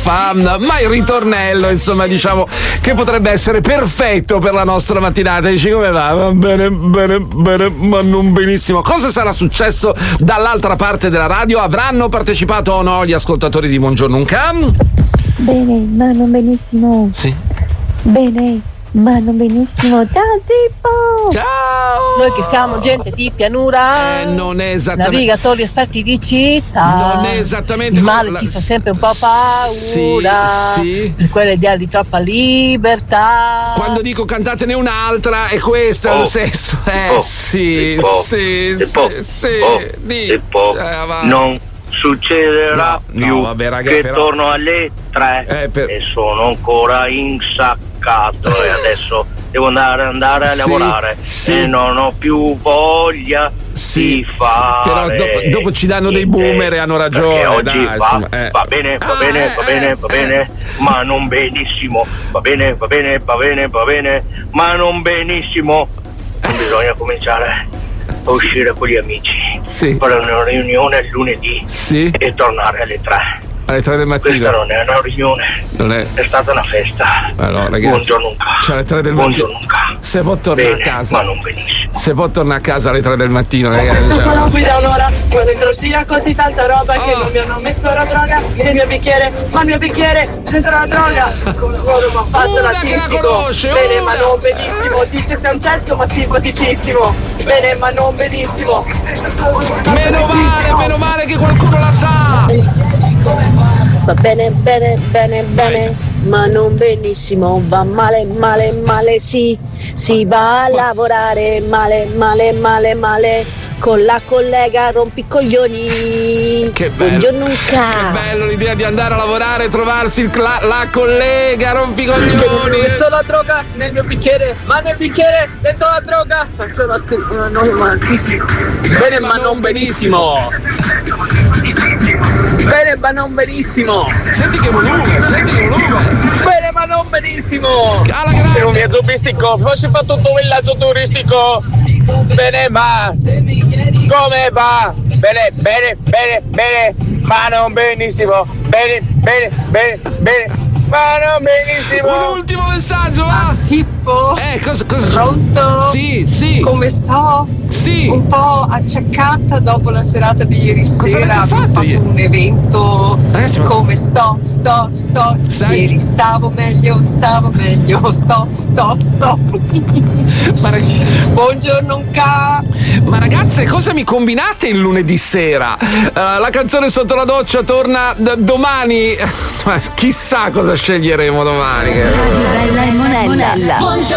stropha, ma il ritornello, insomma, diciamo che potrebbe essere perfetto per la nostra mattinata. Dici come va? Va bene, ma non benissimo. Cosa sarà successo dall'altra parte della radio? Avranno partecipato o no gli ascoltatori di Buongiorno Unca? Bene, ma non benissimo. Sì. Bene, ma non benissimo. Ciao Pippo! Ciao! Noi che siamo gente di pianura, non è esattamente, navigatori esperti di città, non è esattamente il male ci fa sempre un po' paura, sì. per quell'idea di troppa libertà. Quando dico cantatene un'altra è questo è lo senso. Sì. Non succederà più vabbè, raga, che però... torno alle 3 e sono ancora insaccato e adesso devo andare a lavorare e non ho più voglia di fare. Però dopo ci danno dei boomer e hanno ragione. Oggi dai, va bene, ma non benissimo. Va bene, ma non benissimo. Non bisogna cominciare a uscire con gli amici, fare una riunione il lunedì e tornare alle 3. Alle 3 del mattino. Questa non è una riunione, è stata una festa. Allora, ragazzi, Buongiorno Unca. Cioè alle 3 del mattino. Se può tornare a casa. Ma non benissimo. Se può tornare a casa alle 3 del mattino, ragazzi. Sono qui da un'ora, quando entro gira così tanta roba che non mi hanno messo la droga nel mio bicchiere, ma il mio bicchiere dentro la droga. Con loro mi ha fatto l'artistico. Bene, ma non benissimo. Dice che è un cesso, ma simpaticissimo. Bene, ma non benissimo. Meno male che qualcuno la sa. Va bene, ma non benissimo, va male, sì, si va a lavorare, male, con la collega rompicoglioni. Che bello. Buongiorno Unca. Che bello l'idea di andare a lavorare e trovarsi la collega rompicoglioni. Ho messo la droga nel mio bicchiere, ma nel bicchiere dentro la droga. Bene, ma non benissimo. Bene, ma non benissimo. Senti che volume. Bene, ma non benissimo. Alla grande. È un viaggio turistico. Poi fa tutto un villaggio turistico. Bene, ma come va? Bene, ma non benissimo. Bene, ma non benissimo. Un ultimo messaggio, va. Pippo. Cosa? Pronto? Sì. Come sto? Sì. Un po' acciaccata dopo la serata di ieri sera. Abbiamo fatto un evento. Ragazzi, come sto? Ieri stavo meglio. Buongiorno Unca. Ma ragazze, cosa mi combinate il lunedì sera? La canzone sotto la doccia torna domani. Chissà cosa sceglieremo domani. Radio Bella e Monella.